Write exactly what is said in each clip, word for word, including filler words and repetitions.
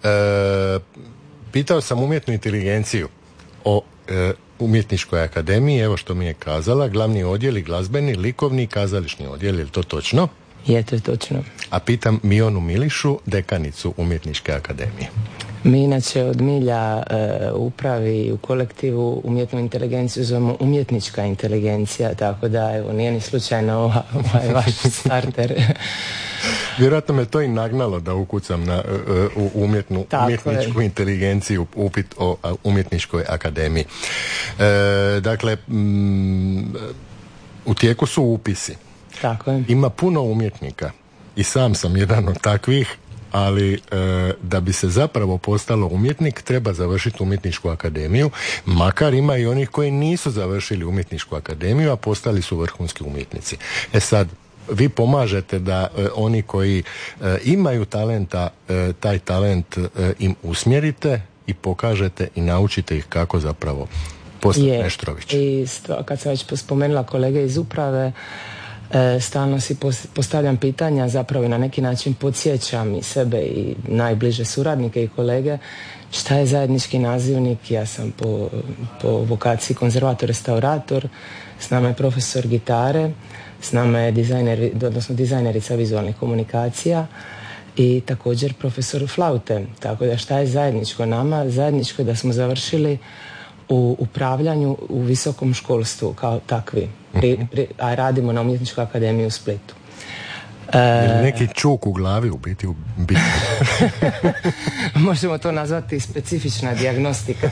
E, pitao sam umjetnu inteligenciju o e, umjetničkoj akademiji, evo što mi je kazala, glavni odjel i glazbeni, likovni i kazališni odjel, je li to točno? Je, to je točno. A pitam Mionu Milišu, dekanicu umjetničke akademije. Mi inače od milja e, upravi u kolektivu umjetnu inteligenciju zovemo umjetnička inteligencija, tako da evo nije ni slučajno ova, ovaj vaš starter. Vjerojatno me to i nagnalo da ukucam na uh, umjetnu, umjetničku je. inteligenciju, upit o umjetničkoj akademiji. E, dakle, m, u tijeku su upisi. Tako je. Ima puno umjetnika i sam sam jedan od takvih, ali e, da bi se zapravo postalo umjetnik treba završiti umjetničku akademiju, makar ima i onih koji nisu završili umjetničku akademiju, a postali su vrhunski umjetnici. E sad, vi pomažete da e, oni koji e, imaju talenta, e, taj talent e, im usmjerite i pokažete i naučite ih kako zapravo postati Meštrović. I sto, kad sam već spomenula kolege iz uprave, e, stalno si postavljam pitanja, zapravo i na neki način podsjećam i sebe i najbliže suradnike i kolege šta je zajednički nazivnik. Ja sam po, po vokaciji konzervator-restaurator, s nama je profesor gitare, s nama je dizajner, odnosno dizajnerica vizualnih komunikacija i također profesor flaute. Tako da šta je zajedničko nama? Zajedničko je da smo završili u upravljanju u visokom školstvu kao takvi, pri, pri, a radimo na Umjetničkoj akademiji u Splitu. Je neki čuk u glavi u biti u biti? Možemo to nazvati specifična dijagnostika.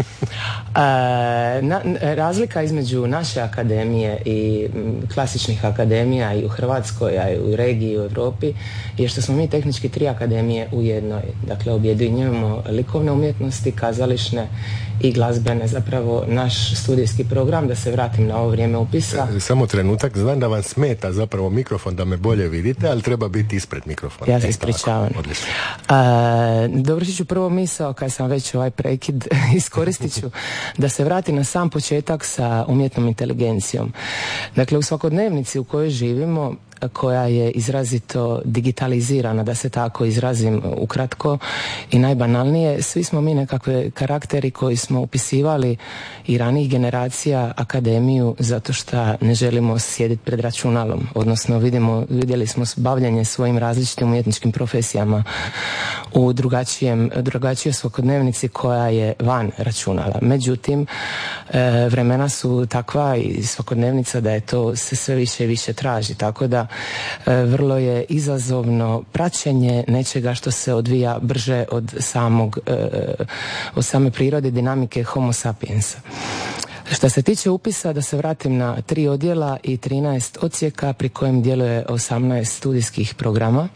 Na, razlika između naše akademije i klasičnih akademija i u Hrvatskoj, a i u regiji i u Europi je što smo mi tehnički tri akademije u jednoj. Dakle, objedinjujemo likovne umjetnosti, kazališne i glazbene, zapravo naš studijski program, da se vratim na ovo vrijeme upisa. Samo trenutak, znam da vam smeta zapravo mikrofon da me bolje vidite, ali treba biti ispred mikrofona. Ja se ispričavam. Dovršit ću prvo misao, kad sam već ovaj prekid iskoristit ću, da se vrati na sam početak sa umjetnom inteligencijom. Dakle, u svakodnevnici u kojoj živimo, koja je izrazito digitalizirana, da se tako izrazim ukratko i najbanalnije, svi smo mi nekakve karakteri koji smo upisivali i ranijih generacija akademiju zato što ne želimo sjediti pred računalom, odnosno vidimo, vidjeli smo bavljenje svojim različitim umjetničkim profesijama u drugačijem, drugačijoj svakodnevnici koja je van računala. Međutim, vremena su takva i svakodnevnica da je to se sve više i više traži, tako da vrlo je izazovno praćenje nečega što se odvija brže od samog, od same prirode dinamike Homo sapiensa. Što se tiče upisa, da se vratim na tri odjela i trinaest odsjeka pri kojem djeluje osamnaest studijskih programa.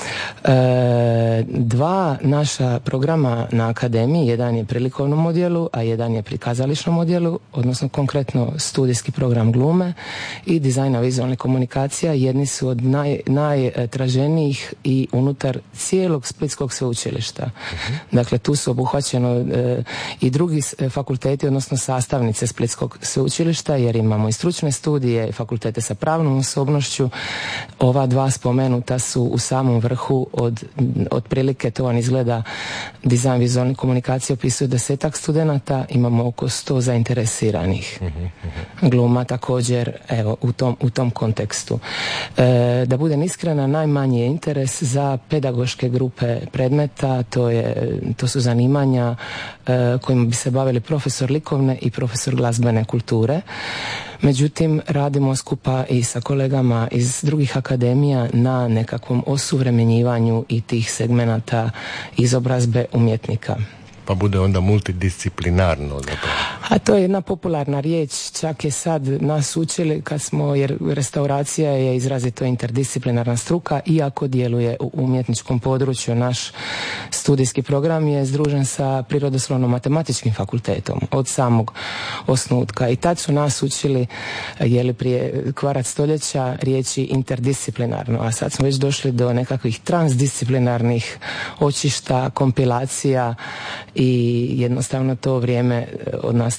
E, dva naša programa na akademiji, jedan je pri likovnom odjelu, a jedan je pri kazališnom odjelu, odnosno konkretno studijski program glume i dizajna vizualne komunikacija. Jedni su od naj, najtraženijih i unutar cijelog Splitskog sveučilišta. Uh-huh. Dakle, tu su obuhvaćeno e, i drugi fakulteti, odnosno sastavnice Splitskog sveučilišta, jer imamo i stručne studije i fakultete sa pravnom osobnošću. Ova dva spomenuta su u samom vrhu od, od prilike, to vam izgleda, dizajn vizualne komunikacije opisuje desetak studenata, imamo oko sto zainteresiranih. Gluma također, evo, u tom, u tom kontekstu. E, da budem iskrena, najmanji je interes za pedagoške grupe predmeta, to, je, to su zanimanja e, kojima bi se bavili profesor likovne i profesor glazbene kulture. Međutim, radimo skupa i sa kolegama iz drugih akademija na nekakvom osuvremenjivanju i tih segmenata izobrazbe umjetnika. Pa bude onda multidisciplinarno zapravo. A to je jedna popularna riječ, čak je sad nas učili kad smo, jer restauracija je izrazito interdisciplinarna struka, iako djeluje u umjetničkom području. Naš studijski program je združen sa Prirodoslovno-matematičkim fakultetom od samog osnutka i tad su nas učili, jeli prije kvarac stoljeća, riječi interdisciplinarno, a sad smo već došli do nekakvih transdisciplinarnih očišta, kompilacija i jednostavno to vrijeme od nas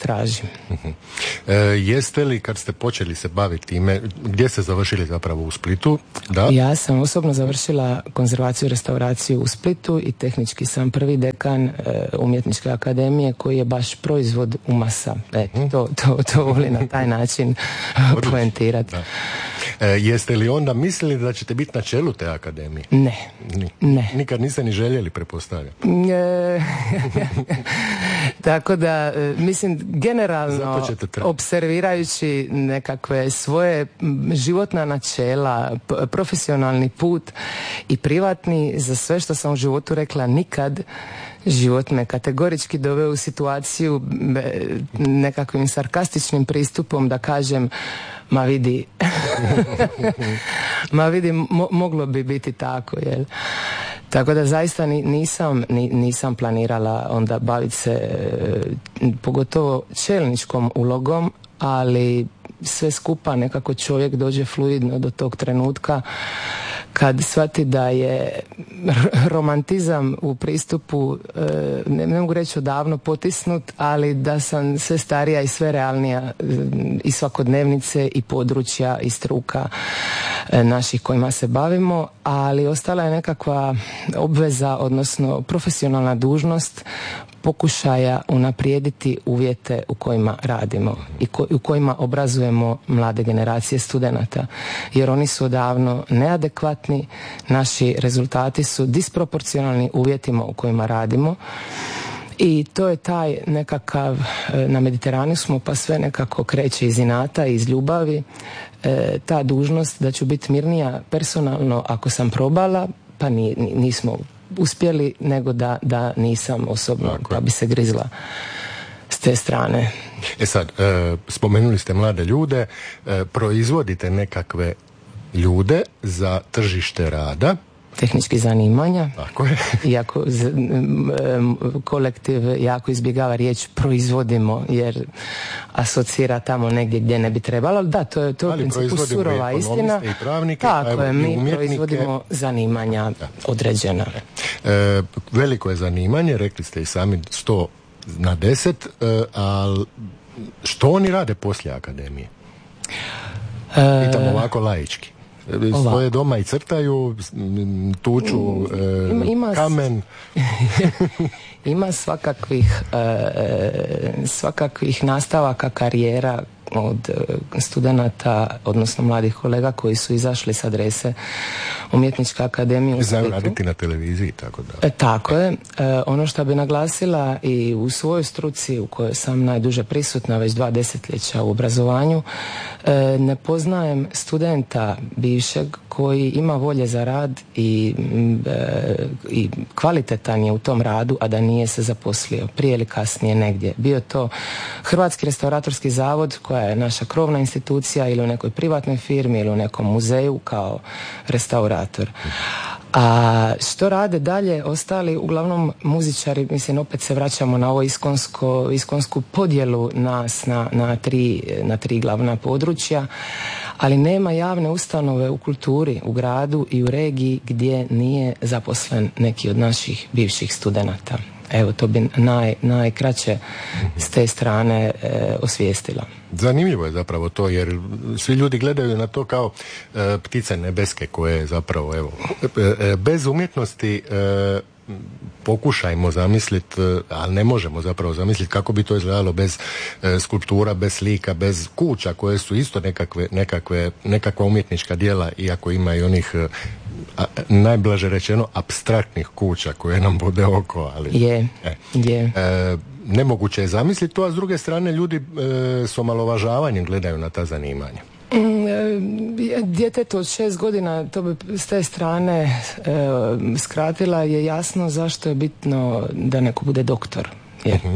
traži. Uh-huh. E, jeste li, kad ste počeli se baviti time, gdje ste završili zapravo u Splitu? Da? Ja sam osobno završila konzervaciju i restauraciju u Splitu i tehnički sam prvi dekan e, Umjetničke akademije koji je baš proizvod umasa. Eto, uh-huh. to, to, to voli na taj način poentirati. E, jeste li onda mislili da ćete biti na čelu te akademije? Ne. Ni, ne. Nikad niste ni željeli, pretpostavljam. E, tako da, mislim, generalno observirajući nekakve svoje životna načela, profesionalni put i privatni, za sve što sam u životu rekla nikad, život me kategorički doveo u situaciju nekakvim sarkastičnim pristupom da kažem ma vidi ma vidi mo- moglo bi biti tako, jel? Tako da zaista nisam, nisam planirala onda baviti se pogotovo čelničkom ulogom, ali sve skupa nekako čovjek dođe fluidno do tog trenutka kad shvati da je romantizam u pristupu, ne, ne mogu reći odavno potisnut, ali da sam sve starija i sve realnija i svakodnevnice i područja i struka naših kojima se bavimo, ali ostala je nekakva obveza, odnosno profesionalna dužnost pokušaja unaprijediti uvjete u kojima radimo i ko, u kojima obrazujemo mlade generacije studenata, jer oni su odavno neadekvatni, naši rezultati su disproporcionalni uvjetima u kojima radimo i to je taj nekakav, na Mediteranu smo pa sve nekako kreće iz inata, iz ljubavi, e, ta dužnost da ću biti mirnija personalno ako sam probala, pa ni, nismo uspjeli, nego da, da nisam osobno, pa bi se grizla s te strane. E sad, e, spomenuli ste mlade ljude, e, proizvodite nekakve ljude za tržište rada. Tehnički zanimanja. Tako je. Iako z, m, kolektiv jako izbjegava riječ proizvodimo, jer asocira tamo negdje gdje ne bi trebalo. Da, to je to u principu surova istina. I pravnike, tako je, mi umjetnike. Proizvodimo zanimanja da. Određena. E, veliko je zanimanje, rekli ste i sami sto na deset, e, ali što oni rade poslije akademije? E, Pitam ovako laički. Stoje doma i crtaju, tuču e, ima, ima, kamen. Ima svakakvih e, svakakvih nastavaka karijera od studenata, odnosno mladih kolega koji su izašli s adrese Umjetničke akademije u Splitu. Znaju raditi na televiziji, tako da. E, tako je. E, ono što bi naglasila i u svojoj struci u kojoj sam najduže prisutna već dva desetljeća u obrazovanju, e, ne poznajem studenta bivšeg koji ima volje za rad i, e, i kvalitetan je u tom radu, a da nije se zaposlio prije ili kasnije negdje. Bio to Hrvatski restauratorski zavod, koja je naša krovna institucija, ili u nekoj privatnoj firmi ili u nekom muzeju kao restaurator. A što rade dalje ostali, uglavnom muzičari, mislim, opet se vraćamo na ovo iskonsko, iskonsku podjelu nas na, na, tri, na tri glavna područja, ali nema javne ustanove u kulturi, u gradu i u regiji gdje nije zaposlen neki od naših bivših studenata. Evo, to bi naj, najkraće s te strane e, osvijestila. Zanimljivo je zapravo to, jer svi ljudi gledaju na to kao e, ptice nebeske koje zapravo, evo, e, bez umjetnosti e, pokušajmo zamisliti, ali ne možemo zapravo zamisliti kako bi to izgledalo bez e, skulptura, bez slika, bez kuća koje su isto nekakve, nekakve, nekakva umjetnička djela, iako ima i onih a, najblaže rečeno apstraktnih kuća koje nam bude oko, ali je, e, je. E, nemoguće je zamisliti to, a s druge strane ljudi e, s omalovažavanjem gledaju na ta zanimanja. Djetetu od šest godina, to bi s te strane e, skratila, je jasno zašto je bitno da neko bude doktor. Jer. Uh-huh.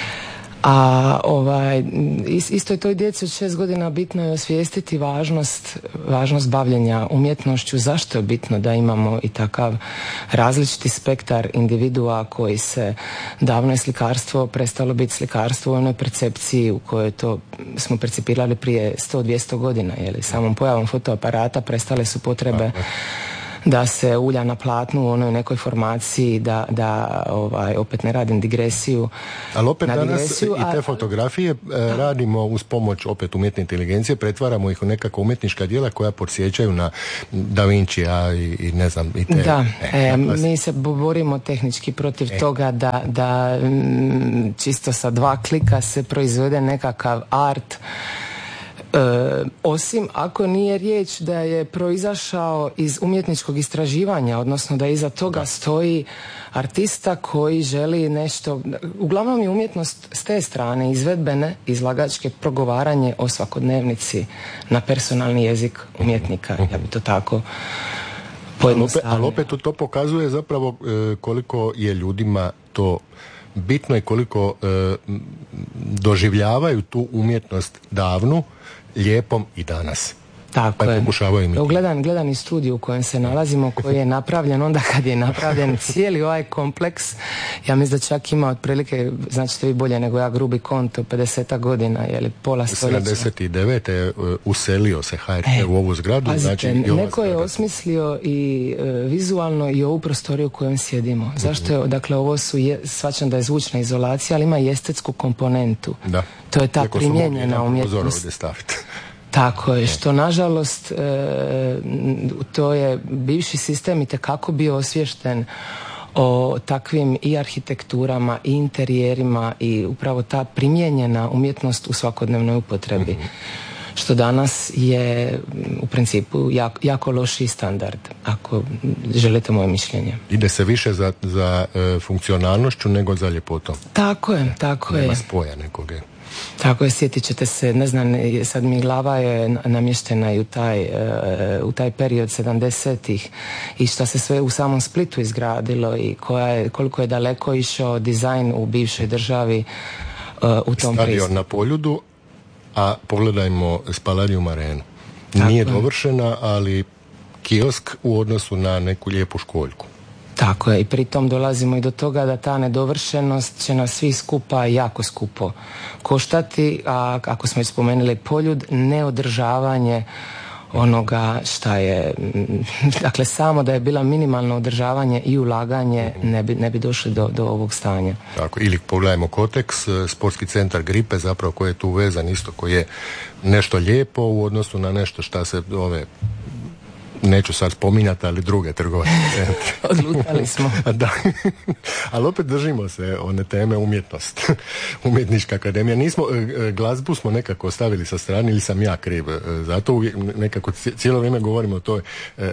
A ovaj, isto je toj djeci od šest godina bitno je osvijestiti važnost, važnost bavljenja umjetnošću. Zašto je bitno da imamo i takav različiti spektar individua koji se, davno je slikarstvo prestalo biti slikarstvo u onoj percepciji u kojoj to smo percipirali prije sto do dvjesto godina, jer samom pojavom fotoaparata prestale su potrebe da se ulja na platnu u onoj nekoj formaciji, da, da ovaj, opet ne radim digresiju. Ali opet na danas digresiju, i te a, fotografije a, radimo uz pomoć opet umjetne inteligencije, pretvaramo ih u nekako umjetnička djela koja podsjećaju na Da Vincija i, i ne znam i te. Da, e, e, mi se borimo tehnički protiv e. toga da, da m, čisto sa dva klika se proizvede nekakav art. E, osim ako nije riječ da je proizašao iz umjetničkog istraživanja, odnosno da iza toga da. stoji artista koji želi nešto, uglavnom je umjetnost s te strane izvedbene, izlagačke, progovaranje o svakodnevnici na personalni jezik umjetnika, ja bi to tako pojednostavio. Ali opet to pokazuje zapravo e, koliko je ljudima to bitno i koliko e, doživljavaju tu umjetnost davnu, lijepom i danas. Tako pa je. Pokušavaju gledan, gledan i studiju u kojem se nalazimo, koji je napravljen onda kad je napravljen cijeli ovaj kompleks. Ja mislim da čak ima otprilike, znači vi bolje nego ja, grubi konto, pedeset godina, je li pola stoljeća. sedamdeset devete uselio se H R T e, u ovu zgradu. Pazite, znači, i neko je osmislio i e, vizualno i ovu prostoriju u kojoj sjedimo. Zašto je, dakle, ovo su, je, svačam da je zvučna izolacija, ali ima i estetsku komponentu. Da. To je ta primijenjena umjetnost. Tako je, što nažalost e, to je bivši sistem itekako bio osviješten o takvim i arhitekturama i interijerima i upravo ta primijenjena umjetnost u svakodnevnoj upotrebi. Mm-hmm. Što danas je u principu jako, jako loši standard, ako želite moje mišljenje. Ide se više za, za e, funkcionalnošću nego za ljepotom. Tako je, tako Nema je. Nema spoja nekog je. Tako je, sjetit ćete se, ne znam, sad mi glava je namještena i u taj, uh, u taj period sedamdesetih i šta se sve u samom Splitu izgradilo i koja je, koliko je daleko išao dizajn u bivšoj državi uh, u tom pristupu. pristupu. Na Poljudu, a pogledajmo Spaladium arenu. Nije Tako dovršena, je. ali kiosk u odnosu na neku lijepu školjku. Tako je, i pritom dolazimo i do toga da ta nedovršenost će nas svi skupa jako skupo koštati, a ako smo već spomenuli Poljud, neodržavanje onoga šta je, dakle samo da je bila minimalno održavanje i ulaganje, ne bi, ne bi došli do, do ovog stanja. Tako, ili pogledajmo Koteks, sportski centar Gripe, zapravo koji je tu vezan isto, koji je nešto lijepo u odnosu na nešto šta se ove... neću sad spominjati, ali druge trgovačke centre. Odlutali smo. Da. Ali opet držimo se one teme umjetnost. Umjetnička akademija. Nismo, glazbu smo nekako ostavili sa strane, ili sam ja kriv. Zato uvijek, nekako cijelo vrijeme govorimo o toj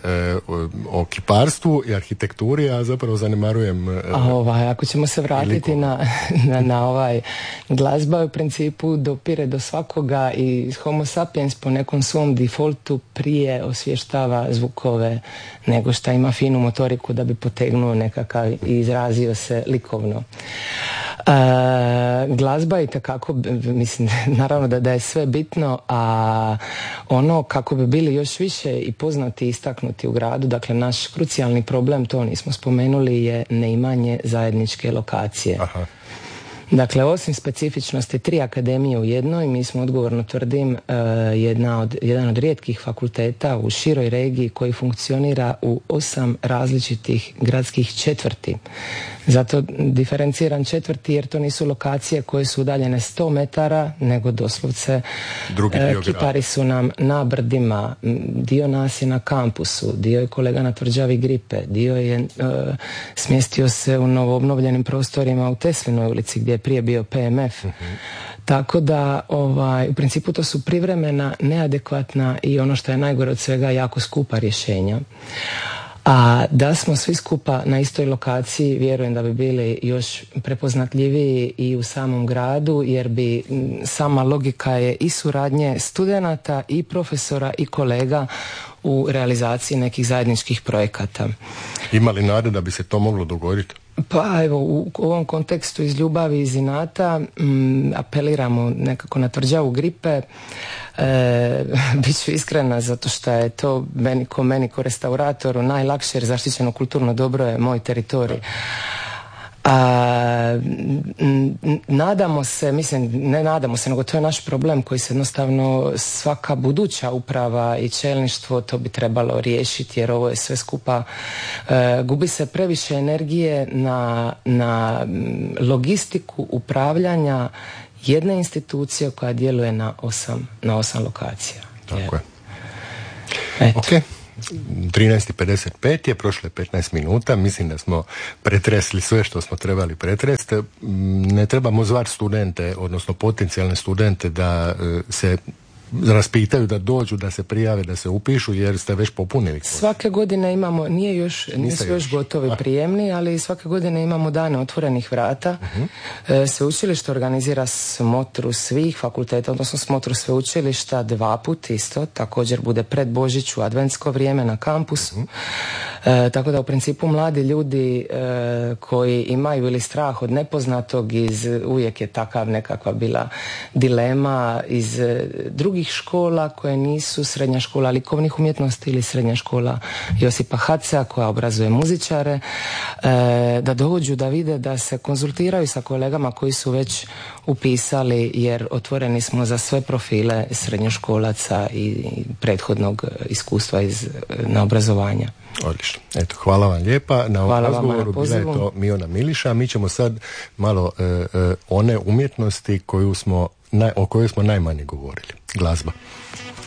o kiparstvu i arhitekturi, a zapravo zanemarujem a ovaj, ako ćemo se vratiti na, na, na ovaj glazba u principu dopire do svakoga i homo sapiens po nekom svom defaultu prije osvještava zvukove nego šta ima finu motoriku da bi potegnuo nekakav i izrazio se likovno. E, glazba je itekako, mislim, naravno da, da je sve bitno, a ono kako bi bili još više i poznati i istaknuti u gradu, dakle naš krucijalni problem, to nismo spomenuli, je neimanje zajedničke lokacije. Aha. Dakle, osim specifičnosti tri akademije u jednoj, mi smo, odgovorno tvrdim, jedna od, jedan od rijetkih fakulteta u široj regiji koji funkcionira u osam različitih gradskih četvrti. Zato diferenciran četvrti jer to nisu lokacije koje su udaljene sto metara, nego doslovce e, kipari su nam na brdima, dio nas je na kampusu, dio je kolega na tvrđavi Gripe, dio je e, smjestio se u novoobnovljenim prostorima u Teslinoj ulici gdje je prije bio P M F. Uh-huh. Tako da ovaj, u principu to su privremena, neadekvatna i ono što je najgore od svega jako skupa rješenja. A da smo svi skupa na istoj lokaciji, vjerujem da bi bili još prepoznatljiviji i u samom gradu, jer bi sama logika je i suradnje studenata i profesora i kolega u realizaciji nekih zajedničkih projekata. Ima li nade da bi se to moglo dogoditi? Pa evo, u ovom kontekstu iz ljubavi i iz inata m, apeliramo nekako na tvrđavu Gripe. E, Biću iskrena zato što je to meni, ko meni ko restauratoru najlakše, jer zaštićeno kulturno dobro je moj teritorij. A, nadamo se, mislim, ne nadamo se, nego to je naš problem koji se jednostavno svaka buduća uprava i čelništvo to bi trebalo riješiti, jer ovo je sve skupa, e, gubi se previše energije na, na logistiku upravljanja jedne institucije koja djeluje na osam, na osam lokacija. Tako je. Eto. Okay. trinaest i pedeset pet je, prošlo je petnaest minuta, mislim da smo pretresli sve što smo trebali pretresti. Ne trebamo zvati studente, odnosno potencijalne studente da se raspitaju, da dođu, da se prijave, da se upišu, jer ste već popunili. Svake godine imamo, nije još, nisu još, još gotovi prijemni, ali svake godine imamo dane otvorenih vrata. Uh-huh. Sveučilište organizira smotru svih fakulteta, odnosno smotru sveučilišta dva put isto, također bude pred Božić u adventsko vrijeme na kampusu. Uh-huh. E, tako da u principu mladi ljudi e, koji imaju ili strah od nepoznatog, iz, uvijek je takav nekakva bila dilema iz drugih škola koje nisu srednja škola likovnih umjetnosti ili srednja škola Josipa Hacea koja obrazuje muzičare, e, da dođu da vide, da se konzultiraju sa kolegama koji su već upisali, jer otvoreni smo za sve profile srednjoškolaca i prethodnog iskustva iz, na obrazovanja. Odlično. Eto, hvala vam lijepa na ovom razgovoru. Bila je to Miona Miliša. Mi ćemo sad malo e, e, one umjetnosti koju smo, naj, o kojoj smo najmanje govorili. Glazba.